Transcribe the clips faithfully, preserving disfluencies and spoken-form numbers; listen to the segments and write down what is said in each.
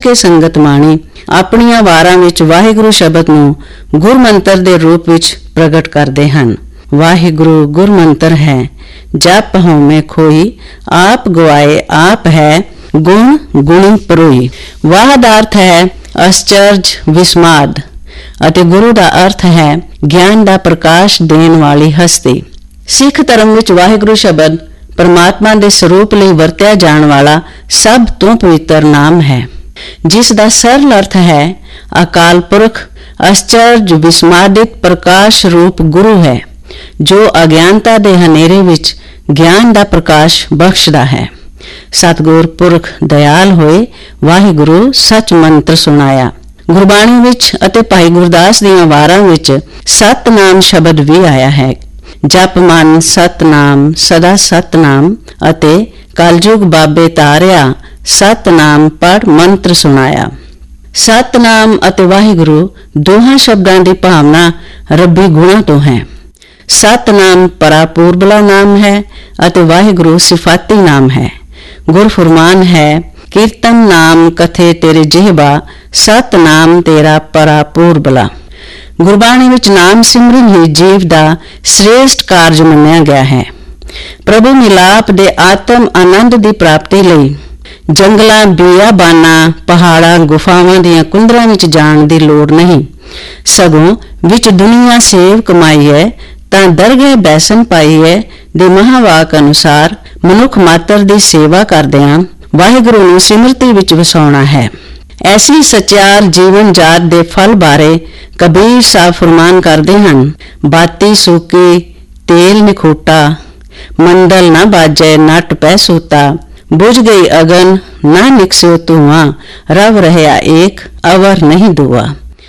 ਜਿथे संगत माणी ਆਪਣੀਆਂ ਵਾਰਾਂ ਵਿੱਚ ਵਾਹਿਗੁਰੂ ਸ਼ਬਦ ਨੂੰ ਗੁਰਮੰਤਰ ਦੇ ਰੂਪ ਵਿੱਚ ਪ੍ਰਗਟ ਕਰਦੇ ਹਨ। ਵਾਹਿਗੁਰੂ ਗੁਰਮੰਤਰ ਹੈ, ਜਪ ਹਉਮੈ ਖੋਈ, ਆਪ ਗਵਾਏ ਆਪ ਹੈ, ਗੁਣ ਗੁਣੀ ਪਰੋਈ। ਵਾਹ ਦਾ ਅਰਥ ਹੈ ਅਸਚਰਜ ਵਿਸਮਾਦ ਅਤੇ ਗੁਰੂ ਦਾ ਅਰਥ ਹੈ ਗਿਆਨ ਦਾ ਪ੍ਰਕਾਸ਼ ਦੇਣ ਵਾਲੀ ਹਸਤੀ। ਸਿੱਖ ਧਰਮ ਵਿੱਚ ਵਾਹਿਗੁਰੂ ਸ਼ਬਦ ਪਰਮਾਤਮਾ ਦੇ ਸਰੂਪ ਲਈ ਵਰਤਿਆ ਜਾਣ ਵਾਲਾ ਸਭ ਤੋਂ ਪਵਿੱਤਰ ਨਾਮ ਹੈ, ਜਿਸ ਦਾ ਸਰਲ ਅਰਥ ਹੈ ਅਕਾਲ ਪੁਰਖ, ਅਸਚਰਜ ਵਿਸਮਾਦਿਤ ਪ੍ਰਕਾਸ਼ ਰੂਪ ਗੁਰੂ ਹੈ, ਜੋ ਅਗਿਆਨਤਾ ਦੇ ਹਨੇਰੇ ਵਿੱਚ ਗਿਆਨ ਦਾ ਪ੍ਰਕਾਸ਼ ਬਖਸ਼ਦਾ ਹੈ। ਸਤਿਗੁਰ ਪੁਰਖ ਦਇਆਲ ਹੋਏ, ਵਾਹਿਗੁਰੂ ਸੱਚ ਮੰਤਰ ਸੁਣਾਇਆ। ਗੁਰਬਾਣੀ ਵਿੱਚ ਅਤੇ ਭਾਈ ਗੁਰਦਾਸ ਦੀਆਂ ਵਾਰਾਂ ਵਿੱਚ ਸਤਨਾਮ ਸ਼ਬਦ ਵੀ ਆਇਆ ਹੈ। ਜਪ ਮਨ ਸਤਨਾਮ ਸਦਾ ਸਤਨਾਮ ਅਤੇ ਕਲਯੁਗ ਬਾਬੇ ਤਾਰਿਆ, ਸਤਨਾਮ ਪੜ ਮੰਤਰ ਸੁਣਾਇਆ। ਸਤਨਾਮ ਅਤੇ ਵਾਹਿਗੁਰੂ ਦੋਹਾਂ ਸ਼ਬਦਾਂ ਦੀ ਭਾਵਨਾ ਰੱਬੀ ਗੁਣਾਂ ਤੋਂ ਹੈ। ਸਤਨਾਮ ਪਰਾਪੂਰਬਲਾ ਨਾਮ ਹੈ ਅਤੇ ਵਾਹਿਗੁਰੂ ਸਿਫਾਤੀ ਨਾਮ ਹੈ। ਗੁਰ ਫਰਮਾਨ ਹੈ, ਕੀਰਤਨ ਨਾਮ ਕਥੇ ਤੇਰੇ ਜਿਹਬਾ, ਸਤਨਾਮ ਤੇਰਾ ਪਰਾਪੂਰਬਲਾ। ਗੁਰਬਾਣੀ ਵਿੱਚ ਨਾਮ ਸਿਮਰਨ ਹੀ ਜੀਵ ਦਾ ਸ੍ਰੇਸ਼ਟ ਕਾਰਜ ਮੰਨਿਆ ਗਿਆ ਹੈ। ਪ੍ਰਭੂ ਮਿਲਾਪ ਦੇ ਆਤਮ ਆਨੰਦ ਦੀ ਪ੍ਰਾਪਤੀ ਲਈ ਜੰਗਲਾਂ, ਬਿਆਬਾਨਾਂ, ਪਹਾੜਾਂ, ਗੁਫਾਵਾਂ ਦੀਆਂ ਕੁੰਦਰਾਂ ਵਿੱਚ ਜਾਣ ਦੀ ਲੋੜ ਨਹੀਂ, ਸਗੋਂ ਵਿੱਚ ਦੁਨੀਆ ਸੇਵ ਕਮਾਈ ਹੈ ਤਾਂ ਦਰਗਹਿ ਬੈਸਨ ਪਾਈ ਹੈ ਦੇ ਮਹਾਵਾਕ ਅਨੁਸਾਰ ਮਨੁੱਖ ਮਾਤਰ ਦੀ ਸੇਵਾ ਕਰਦਿਆਂ ਵਾਹਿਗੁਰੂ ਨੂੰ ਸਿਮਰਤੀ ਵਿੱਚ ਵਸਾਉਣਾ ਹੈ। ਐਸੀ ਸਚਿਆਰ ਜੀਵਨ ਜਾਤ ਦੇ ਫਲ ਬਾਰੇ ਕਬੀਰ ਸਾਹਿਬ ਫਰਮਾਨ ਕਰਦੇ ਹਨ, ਬਾਤੀ ਸੂਕੀ ਤੇਲ ਨਿਖੋਟਾ, ਮੰਦਲ ਨਾ ਬਾਜੈ ਨਟ ਪੈ ਸੂਤਾ, ਬੁਝ ਗਈ ਅਗਨ ਨਾ ਨਿਕਸਿਓ ਧੂਆਂ, ਰਵ ਰਹਿਆ ਏਕ ਅਵਰ ਨਹੀਂ ਦੁਆ।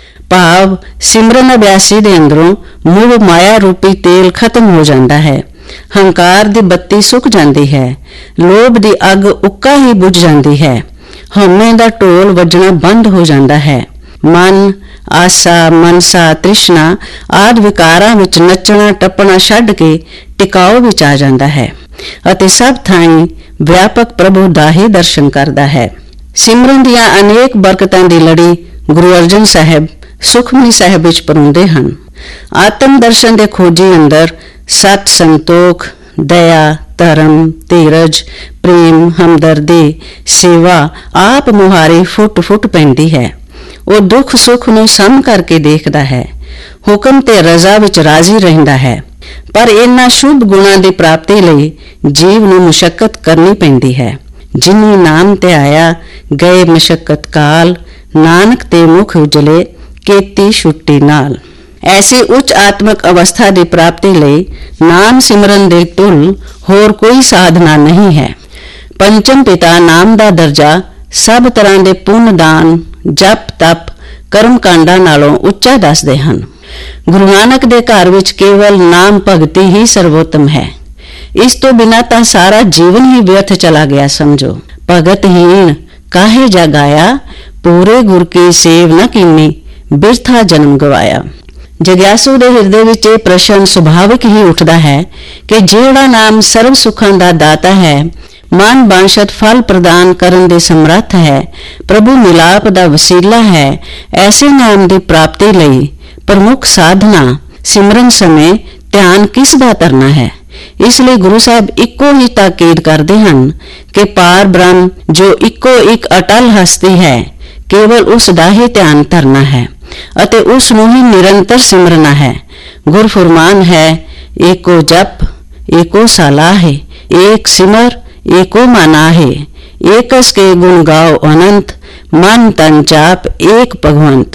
ਭਾਵ ਸਿਮਰਨ ਅਭਿਆਸੀ ਦੇ ਅੰਦਰੋਂ ਮੂਹ ਮਾਇਆ ਰੂਪੀ ਤੇਲ ਖਤਮ ਹੋ ਜਾਂਦਾ ਹੈ, ਹੰਕਾਰ ਦੀ ਬੱਤੀ ਸੁੱਕ ਜਾਂਦੀ ਹੈ, ਲੋਭ ਦੀ ਅੱਗ ਉੱਕਾ ਹੀ ਬੁਝ ਜਾਂਦੀ ਹੈ, ਹਉਮੈ ਦਾ ਢੋਲ ਵੱਜਣਾ ਬੰਦ ਹੋ ਜਾਂਦਾ ਹੈ। ਮਨ, ਆਸਾ, ਮਨਸਾ, ਤ੍ਰਿਸ਼ਨਾ ਆਦਿ ਵਿਕਾਰਾਂ ਵਿੱਚ ਨੱਚਣਾ ਟੱਪਣਾ ਛੱਡ ਕੇ ਟਿਕਾਓ ਵਿੱਚ ਆ ਜਾਂਦਾ ਹੈ ਅਤੇ ਸਭ ਥਾਈਂ ਵਿਆਪਕ ਪ੍ਰਭੂ ਦਾ ਹੀ ਦਰਸ਼ਨ ਕਰਦਾ ਹੈ। ਸਿਮਰਨ ਦੀਆਂ ਅਨੇਕ ਬਰਕਤਾਂ ਦੀ ਲੜੀ ਗੁਰੂ ਅਰਜਨ ਸਾਹਿਬ ਸੁਖਮਨੀ ਸਾਹਿਬ ਵਿੱਚ ਪਰੋਂਦੇ ਹਨ। ਆਤਮ ਦਰਸ਼ਨ ਦੇ ਖੋਜੀ ਅੰਦਰ ਸਤ, ਸੰਤੋਖ, ਦਇਆ, ਧਰਮ, ਧੀਰਜ, ਪ੍ਰੇਮ, ਹਮਦਰਦੀ, ਸੇਵਾ ਆਪ ਮੁਹਾਰੀ ਫੁੱਟ ਫੁੱਟ ਪੈਂਦੀ ਹੈ। ਉਹ ਦੁੱਖ ਸੁੱਖ ਨੂੰ ਸਮ ਕਰਕੇ ਦੇਖਦਾ ਹੈ, ਹੁਕਮ ਤੇ ਰਜ਼ਾ ਵਿੱਚ ਰਾਜ਼ੀ ਰਹਿੰਦਾ ਹੈ। ਪਰ ਇਹਨਾਂ ਸ਼ੁਭ ਗੁਣਾਂ ਦੀ ਪ੍ਰਾਪਤੀ ਲਈ ਜੀਵ ਨੂੰ ਮੁਸ਼ੱਕਤ ਕਰਨੀ ਪੈਂਦੀ ਹੈ। ਜਿਨੀ ਨਾਮ ਤੇ ਆਇਆ ਗਏ ਮੁਸ਼ੱਕਤ ਕਾਲ, ਨਾਨਕ ਤੇ ਮੁਖ ਉਜਲੇ ਕੀਤੀ ਛੁੱਟੀ ਨਾਲ। ਐਸੀ ਉੱਚ ਆਤਮਿਕ ਅਵਸਥਾ ਦੀ ਪ੍ਰਾਪਤੀ ਲਈ ਨਾਮ ਸਿਮਰਨ ਦੇ ਤੁਲ ਹੋਰ ਕੋਈ ਸਾਧਨਾ ਨਹੀਂ ਹੈ। ਪੰਚਮ ਪਿਤਾ ਨਾਮ ਦਾ ਦਰਜਾ ਸਭ ਤਰ੍ਹਾਂ ਦੇ ਪੁੰਨ ਦਾਨ, ਜਪ ਤਪ, ਕਰਮ ਕਾਂਡਾਂ ਨਾਲੋਂ ਉੱਚਾ ਦੱਸਦੇ ਹਨ। ਗੁਰੂ ਨਾਨਕ ਦੇ ਘਰ ਵਿੱਚ ਕੇਵਲ ਨਾਮ ਭਗਤੀ ਹੀ ਸਰਵੋਤਮ ਹੈ। ਇਸ ਤੋਂ ਬਿਨਾਂ ਤਾਂ ਸਾਰਾ ਜੀਵਨ ਹੀ ਵਿਅਰਥ ਚਲਾ ਗਿਆ ਸਮਝੋ। ਭਗਤਹੀਣ ਕਾਹੇ ਜਗਾਇਆ, ਪੂਰੇ ਗੁਰ ਕੀ ਸੇਵ ਨ ਕੀਨੀ, ਬਿਰਥਾ ਜਨਮ ਗਵਾਇਆ। ਜਗਿਆਸੂ ਦੇ ਹਿਰਦੇ ਵਿੱਚ ਇਹ ਪ੍ਰਸ਼ਨ ਸੁਭਾਵਿਕ ਹੀ ਉੱਠਦਾ ਹੈ ਕਿ ਜਿਹੜਾ ਨਾਮ ਸਰਵ ਸੁੱਖਾਂ ਦਾ ਦਾਤਾ ਹੈ, ਮਨ ਬਾਂਸ਼ਤ ਫਲ ਪ੍ਰਦਾਨ ਕਰਨ ਦੇ ਸਮਰੱਥ ਹੈ, ਪ੍ਰਭੂ ਮਿਲਾਪ ਦਾ ਵਸੀਲਾ ਹੈ, ਐਸੇ ਨਾਮ ਦੀ ਪ੍ਰਾਪਤੀ ਲਈ ਪ੍ਰਮੁੱਖ ਸਾਧਨਾ ਸਿਮਰਨ ਸਮੇਂ ਧਿਆਨ ਕਿਸ ਦਾ ਧਰਨਾ ਹੈ। ਇਸ ਲਈ ਗੁਰੂ ਸਾਹਿਬ ਇੱਕੋ ਹੀ ਤਾਕੀਦ ਕਰਦੇ ਹਨ ਕਿ ਪਾਰ ਬ੍ਰਹਮ ਜੋ ਇੱਕੋ ਇੱਕ ਅਟਲ ਹਸਤੀ ਹੈ, ਕੇਵਲ ਉਸ ਦਾ ਹੀ ਧਿਆਨ ਧਰਨਾ ਹੈ ਅਤੇ ਉਸ ਨੂੰ ਹੀ ਨਿਰੰਤਰ ਸਿਮਰਨਾ ਹੈ। ਗੁਰ ਫਰਮਾਨ ਹੈ, ਏਕੋ ਜਪ ਏਕੋ ਸਲਾਹੇ, ਏਕ ਸਿਮਰ ਏਕੋ ਮਨਾਹੇ, ਏਕਸ ਕੇ ਗੁਣ ਗਾਓ ਅਨੰਤ, ਮਨ ਤਨ ਜਾਪ ਏਕ ਭਗਵੰਤ।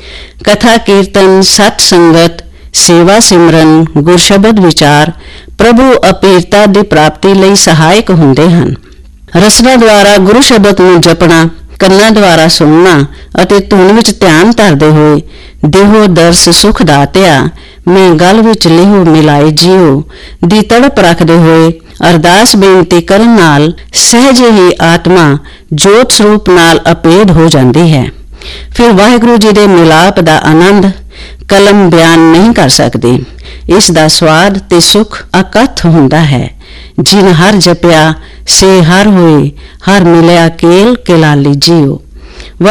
ਕਥਾ ਕੀਰਤਨ, ਸਤ ਸੰਗਤ, ਸੇਵਾ ਸਿਮਰਨ, ਗੁਰ ਸ਼ਬਦ ਵਿਚਾਰ ਪ੍ਰਭੂ ਅਪੀਰਤਾ ਦੀ ਪ੍ਰਾਪਤੀ ਲਈ ਸਹਾਇਕ ਹੁੰਦੇ ਹਨ। ਰਸਨਾ ਦੁਆਰਾ ਗੁਰੂ ਸ਼ਬਦ ਨੂੰ ਜਪਣਾ, ਕੰਨਾਂ ਦੁਆਰਾ ਸੁਣਨਾ ਅਤੇ ਧੁਨ ਵਿੱਚ ਧਿਆਨ ਧਰਦੇ ਹੋਏ ਦੇਹੋ ਦਰਸ ਸੁਖ ਦਾਤਿਆ, ਮੈਂ ਗਲ ਵਿੱਚ ਲਿਹੋ ਮਿਲਾਏ ਜੀਓ ਦੀ ਤੜਪ ਰੱਖਦੇ ਹੋਏ ਅਰਦਾਸ ਬੇਨਤੀ ਕਰਨ ਨਾਲ ਸਹਿਜੇ ਹੀ ਆਤਮਾ ਜੋਤ ਸਰੂਪ ਨਾਲ ਅਪੇਧ ਹੋ ਜਾਂਦੀ ਹੈ। ਫਿਰ ਵਾਹਿਗੁਰੂ ਜੀ ਦੇ ਮਿਲਾਪ ਦਾ ਆਨੰਦ ਕਲਮ ਬਿਆਨ ਨਹੀਂ ਕਰ ਸਕਦੀ। ਇਸ ਦਾ ਸਵਾਦ ਤੇ ਸੁਖ ਅਕਥ ਹੁੰਦਾ ਹੈ। ਜਿਨ ਹਰ ਜਪਿਆ ਸੇ ਹਰ ਹੋਏ, ਹਰ ਮਿਲਿਆ ਕੇਲ ਕੇ ਲਾਲੀ ਜੀਓ।